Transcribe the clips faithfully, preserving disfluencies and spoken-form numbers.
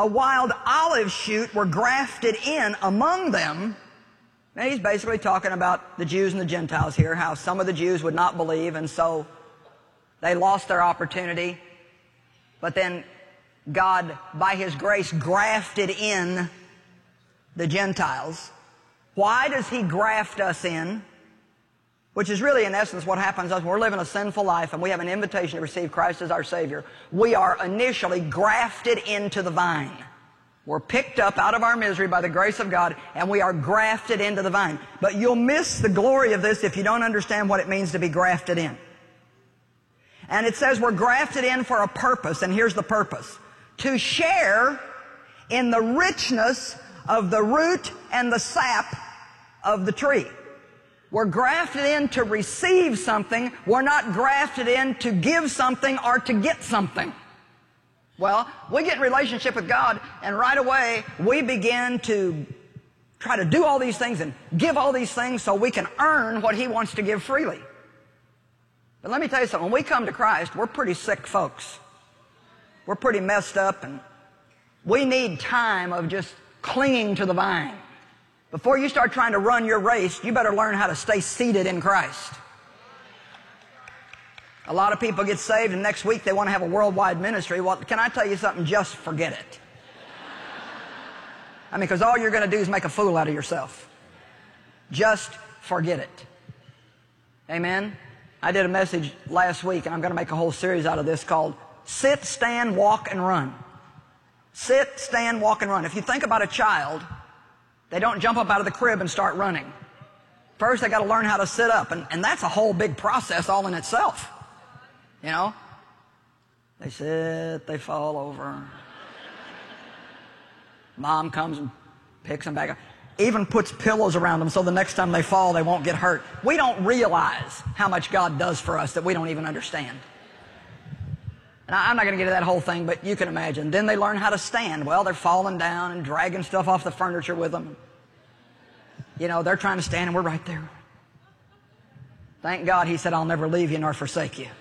a wild olive shoot were grafted in among them. Now he's basically talking about the Jews and the Gentiles here, how some of the Jews would not believe, and so they lost their opportunity. But then God, by His grace, grafted in the Gentiles. Why does He graft us in? Which is really, in essence, what happens to us when we're living a sinful life and we have an invitation to receive Christ as our Savior. We are initially grafted into the vine. We're picked up out of our misery by the grace of God, and we are grafted into the vine. But you'll miss the glory of this if you don't understand what it means to be grafted in. And it says we're grafted in for a purpose, and here's the purpose: to share in the richness of the root and the sap of the tree. We're grafted in to receive something. We're not grafted in to give something or to get something. Well, we get in relationship with God, and right away we begin to try to do all these things and give all these things so we can earn what He wants to give freely. But let me tell you something. When we come to Christ, we're pretty sick folks. We're pretty messed up, and we need time of just clinging to the vine. Before you start trying to run your race, you better learn how to stay seated in Christ. A lot of people get saved, and next week they want to have a worldwide ministry. Well, can I tell you something? Just forget it. I mean, because all you're going to do is make a fool out of yourself. Just forget it. Amen? I did a message last week, and I'm going to make a whole series out of this called Sit, Stand, Walk, and Run. Sit, stand, walk, and run. If you think about a child, they don't jump up out of the crib and start running. First, they got to learn how to sit up, and, and that's a whole big process all in itself. You know? They sit, they fall over. Mom comes and picks them back up. Even puts pillows around them so the next time they fall, they won't get hurt. We don't realize how much God does for us that we don't even understand. And I'm not going to get into that whole thing, but you can imagine. Then they learn how to stand. Well, they're falling down and dragging stuff off the furniture with them. You know, they're trying to stand, and we're right there. Thank God He said, I'll never leave you nor forsake you.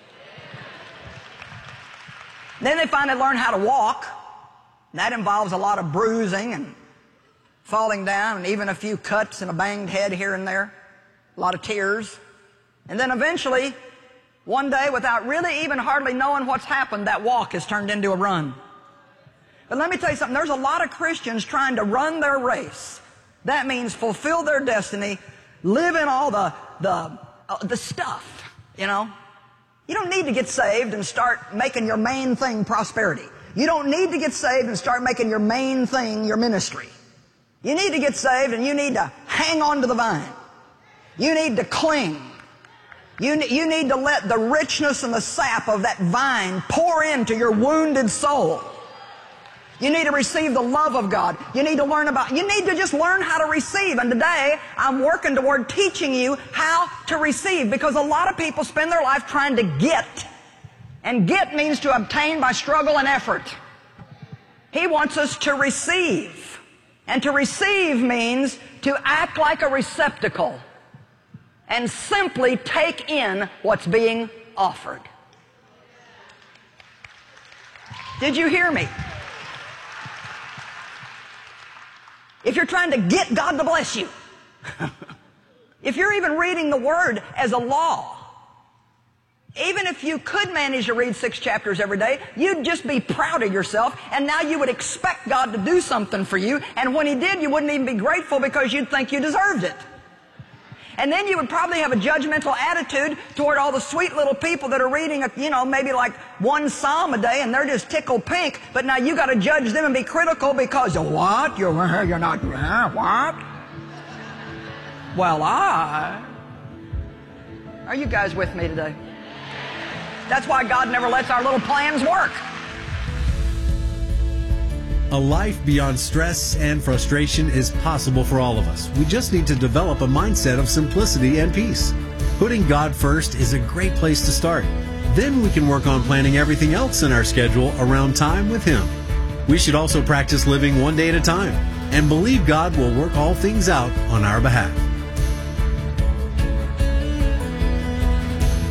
Then they finally learn how to walk. And that involves a lot of bruising and falling down and even a few cuts and a banged head here and there. A lot of tears. And then eventually, one day, without really even hardly knowing what's happened, that walk is turned into a run. But let me tell you something. There's a lot of Christians trying to run their race. That means fulfill their destiny, live in all the, the, uh, the stuff, you know. You don't need to get saved and start making your main thing prosperity. You don't need to get saved and start making your main thing your ministry. You need to get saved, and you need to hang on to the vine. You need to cling. You, you need to let the richness and the sap of that vine pour into your wounded soul. You need to receive the love of God. You need to learn about, you need to just learn how to receive. And today, I'm working toward teaching you how to receive, because a lot of people spend their life trying to get. And get means to obtain by struggle and effort. He wants us to receive. And to receive means to act like a receptacle and simply take in what's being offered. Did you hear me? If you're trying to get God to bless you, if you're even reading the Word as a law, even if you could manage to read six chapters every day, you'd just be proud of yourself, and now you would expect God to do something for you, and when He did, you wouldn't even be grateful because you'd think you deserved it. And then you would probably have a judgmental attitude toward all the sweet little people that are reading, you know, maybe like one psalm a day, and they're just tickled pink, but now you got to judge them and be critical because, what? You're, you're not, what? Well, I... Are you guys with me today? That's why God never lets our little plans work. A life beyond stress and frustration is possible for all of us. We just need to develop a mindset of simplicity and peace. Putting God first is a great place to start. Then we can work on planning everything else in our schedule around time with Him. We should also practice living one day at a time and believe God will work all things out on our behalf.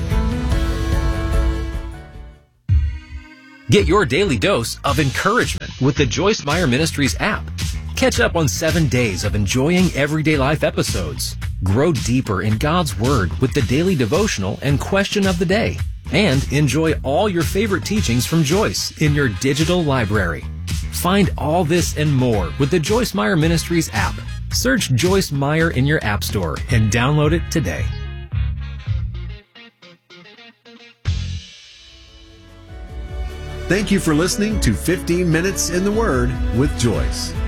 Get your daily dose of encouragement with the Joyce Meyer Ministries app. Catch up on seven days of enjoying everyday life episodes. Grow deeper in God's Word with the daily devotional and question of the day. And enjoy all your favorite teachings from Joyce in your digital library. Find all this and more with the Joyce Meyer Ministries app. Search Joyce Meyer in your app store and download it today. Thank you for listening to fifteen minutes in the Word with Joyce.